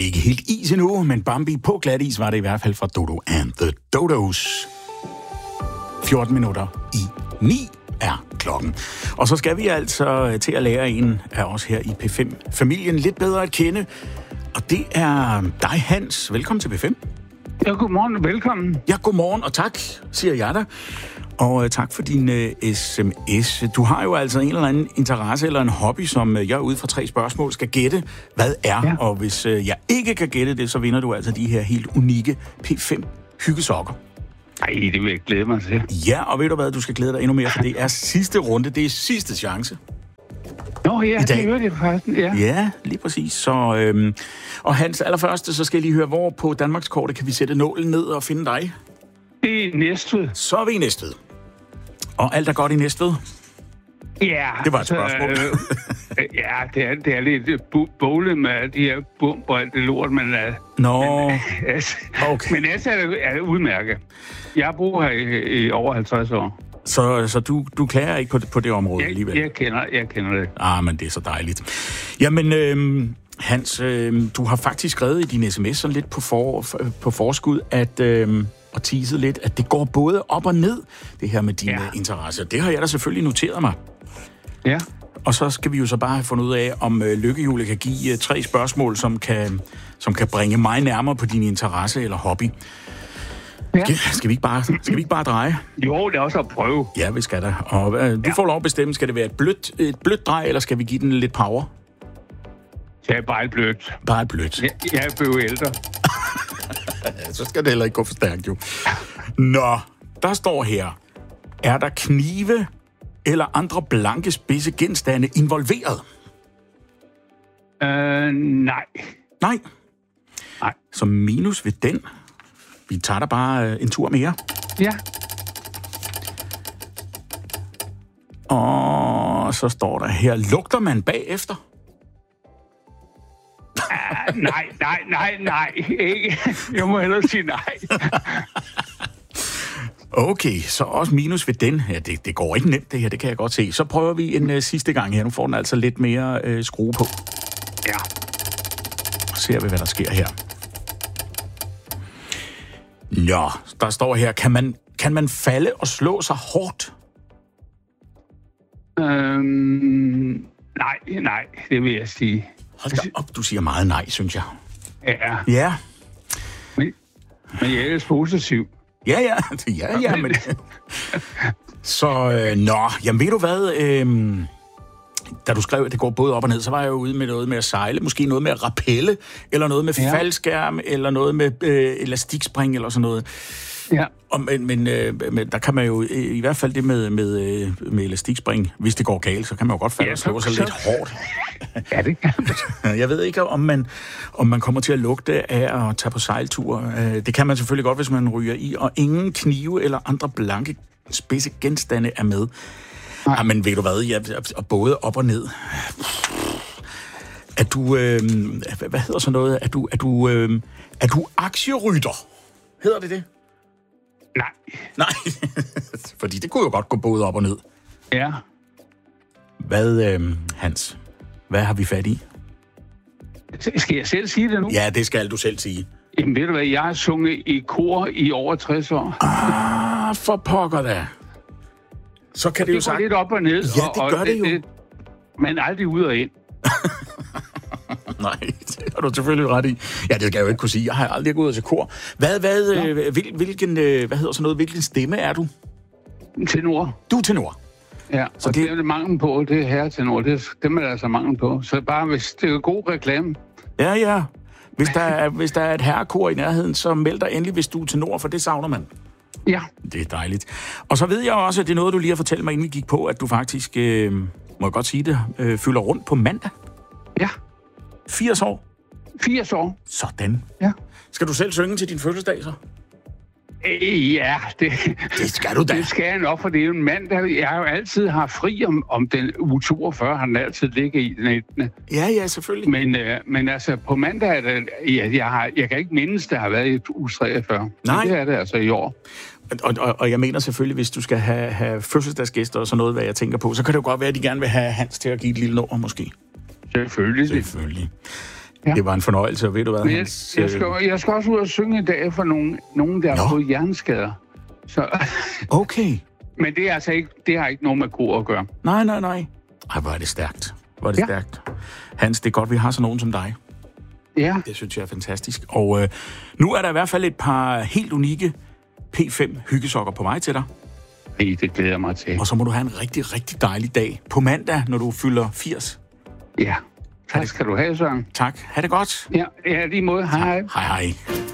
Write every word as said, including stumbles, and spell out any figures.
måske ikke helt is endnu, men Bambi på glat is var det i hvert fald fra Dodo and the Dodos. fjorten minutter i ni er klokken. Og så skal vi altså til at lære en af os her i P fem-familien lidt bedre at kende. Og det er dig, Hans. Velkommen til P fem. Ja, godmorgen og velkommen. Ja, godmorgen og tak, siger jeg da. Og uh, tak for din uh, sms. Du har jo altså en eller anden interesse eller en hobby, som uh, jeg ud fra tre spørgsmål skal gætte, hvad er. Ja. Og hvis uh, jeg ikke kan gætte det, så vinder du altså de her helt unikke P fem hyggesokker. Ej, det vil jeg glæde mig til. Ja, og ved du hvad, du skal glæde dig endnu mere, for det er sidste runde, det er sidste chance. Nå ja, det hørte jeg faktisk, ja. Ja, lige præcis. Så, øhm, og Hans, allerførste, så skal jeg lige høre, hvor på Danmarkskortet kan vi sætte nålen ned og finde dig? Det er Næstved. Så er vi i Næstved. Og alt er godt i Næstved? Ja. Det var et spørgsmål. Øh, ja, det er, det er lidt bowlet med de her bump og alt det lort, men... Nå, men, altså, okay. Men altså er, er udmærket. Jeg har boet her i, i over halvtreds år. Så, så du, du klager ikke på det, på det område jeg, alligevel? Jeg kender, jeg kender det. Ah, men det er så dejligt. Jamen, øh, Hans, øh, du har faktisk skrevet i din sms sådan lidt på, for, på forskud, at... Øh, og teaset lidt, at det går både op og ned, det her med dine ja. interesser. Det har jeg da selvfølgelig noteret mig. Ja. Og så skal vi jo så bare have fundet ud af, om øh, lykkehjulet kan give øh, tre spørgsmål, som kan, som kan bringe mig nærmere på din interesse eller hobby. Ja. Skal, skal, vi ikke bare, skal vi ikke bare dreje? Jo, det er også at prøve. Ja, vi skal da. Og øh, du ja. får lov at bestemme, skal det være et blødt, et blødt drej, eller skal vi give den lidt power? Ja, bare et blødt. Bare et blødt. Jeg, jeg er blevet ældre. Så skal det heller ikke gå for stærkt, jo. Nå, der står her. Er der knive eller andre blanke spidse genstande involveret? Øh, nej. Nej? Nej. Så minus ved den. Vi tager da bare en tur mere. Ja. Og så står der her. Lugter man bagefter? Ah, nej, nej, nej, nej. Ikke. Jeg må hellere sige nej. Okay, så også minus ved den. Ja, det, det går ikke nemt, det her, det kan jeg godt se. Så prøver vi en uh, sidste gang her. Nu får den altså lidt mere uh, skrue på. Ja. Og ser vi, hvad der sker her. Nå, der står her, kan man, kan man falde og slå sig hårdt? Øhm, nej, nej, det vil jeg sige. Hold da op, du siger meget nej, synes jeg. Ja. Ja. Men, men jeg er positiv. Ja, ja, ja, ja, men... Så, øh, nå, jamen ved du hvad, øh, da du skrev, at det går både op og ned, så var jeg jo ude med noget med at sejle, måske noget med at rappelle, eller noget med ja. faldskærm, eller noget med øh, elastikspring, eller sådan noget. Ja. Og, men, men, øh, men der kan man jo, i hvert fald det med, med, med elastikspring, hvis det går galt, så kan man jo godt falde ja, og slå sig så... lidt hårdt. Ja, det kan man. Jeg ved ikke, om man, om man kommer til at lugte af at tage på sejltur. Det kan man selvfølgelig godt, hvis man ryger i, og ingen knive eller andre blanke spidse genstande er med. Nej. Ja, men ved du hvad, ja, både op og ned. Er du, øh, hvad hedder så noget? Er du, er du, øh, er du aktierytter? Hedder det det? Nej. Nej, fordi det kunne jo godt gå både op og ned. Ja. Hvad, øh, Hans, hvad har vi fat i? Skal jeg selv sige det nu? Ja, det skal du selv sige. Jamen ved du hvad, jeg har sunget i kor i over tres år. Ah, for pokker da. Så kan det, det jo sagt... Det går lidt op og ned. Ja, det og, gør og det jo. Det, men aldrig ud og ind. Nej, det har du selvfølgelig ret i. Ja, det skal jeg jo ikke kunne sige. Jeg har aldrig gået til kor. Hvad, hvad, ja. øh, hvil, hvilken, øh, hvad hedder sådan noget, hvilken stemme er du? Tenor. Du er tenor. Ja, så og det, det er det mangel på, det her tenor, det, dem er der altså mangel på. Så bare, hvis det er god reklame. Ja, ja. Hvis der er, hvis der er et herrekor i nærheden, så meld dig endelig, hvis du er tenor, for det savner man. Ja. Det er dejligt. Og så ved jeg også, at det er noget, du lige har fortalt mig, inden vi gik på, at du faktisk, øh, må jeg godt sige det, øh, fylder rundt på mandag. Ja. firs år? firs år. Sådan. Ja. Skal du selv synge til din fødselsdag, så? Øh, ja, det, det skal du da. Det skal jeg nok, for det er jo en mand, der jeg har jo altid haft fri om, om den uge toogfyrre, har den altid ligget i den ettende. Ja, ja, selvfølgelig. Men, øh, men altså, på mandag er det, ja, jeg, har, jeg kan ikke mindes, der har været i uge treogfyrre. Nej. Det er det altså i år. Og, og, og jeg mener selvfølgelig, hvis du skal have, have fødselsdagsgæster og sådan noget, hvad jeg tænker på, så kan det jo godt være, at de gerne vil have Hans til at give et lille nummer, måske. Selvfølgelig. Selvfølgelig. Ja. Det var en fornøjelse, og ved du hvad? Men jeg, hans, jeg, skal, jeg skal også ud og synge i dag for nogen, nogen der har fået hjerneskader. Så, okay. Men det er altså ikke, det har ikke noget med kor at gøre. Nej, nej, nej. Ej, hvor er det stærkt. Hvor er det ja. stærkt. Hans, det er godt, vi har sådan nogen som dig. Ja. Det synes jeg er fantastisk. Og øh, nu er der i hvert fald et par helt unikke P fem hyggesokker på vej til dig. Hey, det glæder jeg mig til. Og så må du have en rigtig, rigtig dejlig dag på mandag, når du fylder firs. Ja. Tak skal du have, Søren. Tak. Ha' det godt. Ja, ja lige måde. Hej. Hej, hej.